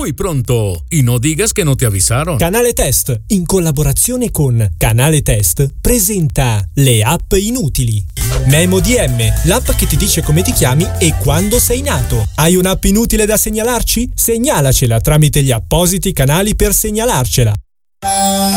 muy pronto. Y no digas que no te avisaron. Canale Test, in collaborazione con Canale Test, presenta le app inutili. Memo DM, l'app che ti dice come ti chiami e quando sei nato. Hai un'app inutile da segnalarci? Segnalacela tramite gli appositi canali per segnalarcela.